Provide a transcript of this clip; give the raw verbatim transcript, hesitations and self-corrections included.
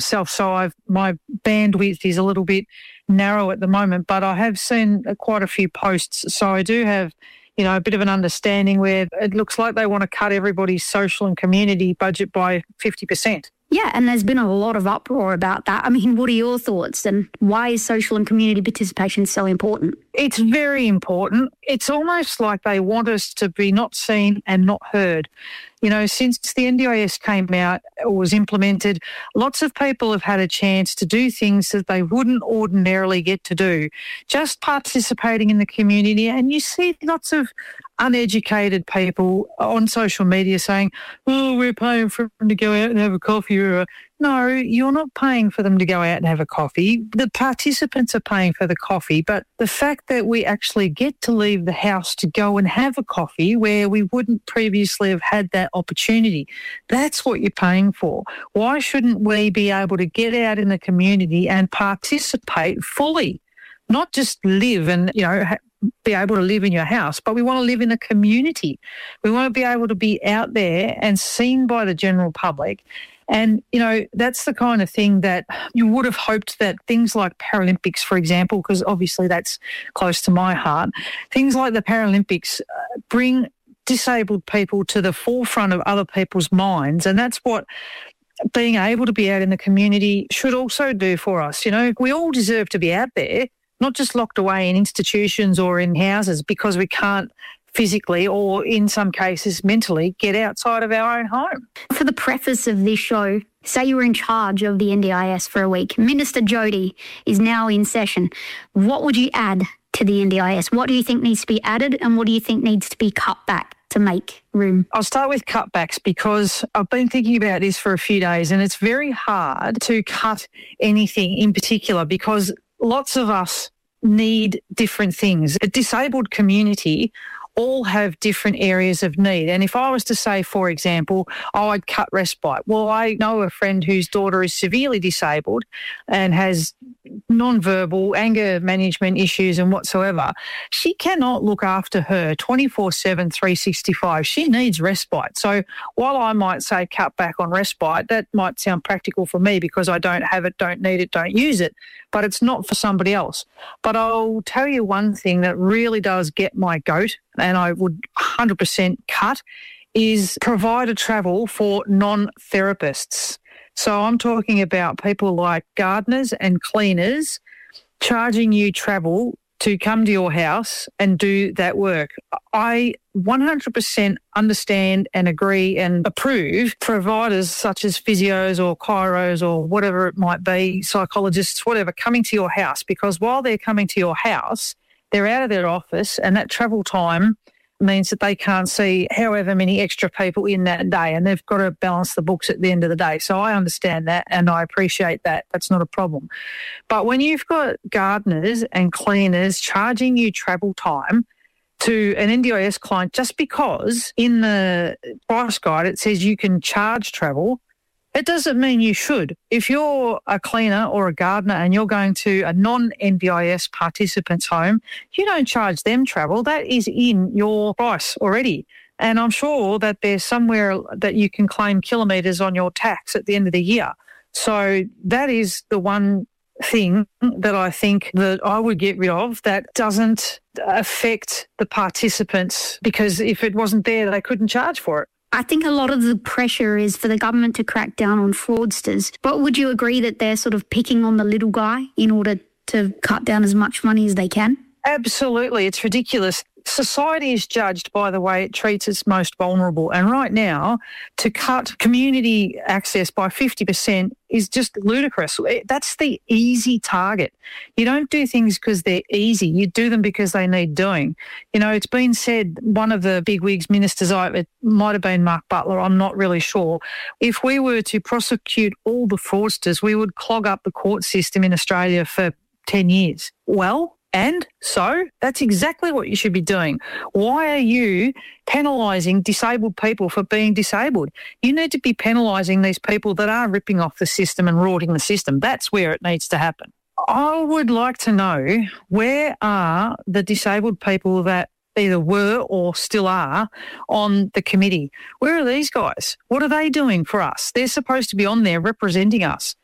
myself, so I've my bandwidth is a little bit narrow at the moment, but I have seen quite a few posts, so I do have, you know, a bit of an understanding where it looks like they want to cut everybody's social and community budget by fifty percent. Yeah, and there's been a lot of uproar about that. I mean, what are your thoughts, and why is social and community participation so important? It's very important. It's almost like they want us to be not seen and not heard. You know, since the N D I S came out or was implemented, lots of people have had a chance to do things that they wouldn't ordinarily get to do, just participating in the community. And you see lots of uneducated people on social media saying, oh, we're paying for them to go out and have a coffee. Or, no, you're not paying for them to go out and have a coffee. The participants are paying for the coffee, but the fact that we actually get to leave the house to go and have a coffee where we wouldn't previously have had that opportunity, that's what you're paying for. Why shouldn't we be able to get out in the community and participate fully? Not just live and, you know, be able to live in your house, but we want to live in a community. We want to be able to be out there and seen by the general public. And, you know, that's the kind of thing that you would have hoped that things like Paralympics, for example, because obviously that's close to my heart, things like the Paralympics uh, bring disabled people to the forefront of other people's minds. And that's what being able to be out in the community should also do for us. You know, we all deserve to be out there, not just locked away in institutions or in houses because we can't physically or in some cases mentally get outside of our own home. For the preface of this show, say you were in charge of the N D I S for a week. Minister Jodi is now in session. What would you add to the N D I S? What do you think needs to be added and what do you think needs to be cut back to make room? I'll start with cutbacks because I've been thinking about this for a few days and it's very hard to cut anything in particular because lots of us need different things. A disabled community all have different areas of need. And if I was to say, for example, oh, I'd cut respite. Well, I know a friend whose daughter is severely disabled and has non-verbal anger management issues and whatsoever. She cannot look after her twenty-four seven, three sixty-five. She needs respite. So while I might say cut back on respite, that might sound practical for me because I don't have it, don't need it, don't use it, but it's not for somebody else. But I'll tell you one thing that really does get my goat, and I would one hundred percent cut, is provider travel for non-therapists. So I'm talking about people like gardeners and cleaners charging you travel to come to your house and do that work. I one hundred percent understand and agree and approve providers such as physios or chiros or whatever it might be, psychologists, whatever, coming to your house because while they're coming to your house, they're out of their office and that travel time means that they can't see however many extra people in that day and they've got to balance the books at the end of the day. So I understand that and I appreciate that. That's not a problem. But when you've got gardeners and cleaners charging you travel time to an N D I S client just because in the price guide it says you can charge travel, it doesn't mean you should. If you're a cleaner or a gardener and you're going to a non-N D I S participant's home, you don't charge them travel. That is in your price already. And I'm sure that there's somewhere that you can claim kilometres on your tax at the end of the year. So that is the one thing that I think that I would get rid of that doesn't affect the participants because if it wasn't there, they couldn't charge for it. I think a lot of the pressure is for the government to crack down on fraudsters. But would you agree that they're sort of picking on the little guy in order to cut down as much money as they can? Absolutely. It's ridiculous. Society is judged by the way it treats its most vulnerable. And right now, to cut community access by fifty percent is just ludicrous. That's the easy target. You don't do things because they're easy. You do them because they need doing. You know, it's been said, one of the bigwigs ministers, it might have been Mark Butler, I'm not really sure, if we were to prosecute all the fraudsters, we would clog up the court system in Australia for ten years. Well, and so that's exactly what you should be doing. Why are you penalising disabled people for being disabled? You need to be penalising these people that are ripping off the system and rorting the system. That's where it needs to happen. I would like to know, where are the disabled people that either were or still are on the committee? Where are these guys? What are they doing for us? They're supposed to be on there representing us.